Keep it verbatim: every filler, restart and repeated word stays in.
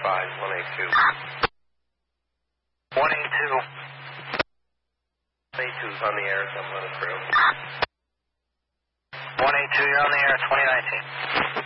five, one eight two. one eight two. one eight two's on the air, so I'm running through. one eight two, you're on the air, twenty nineteen.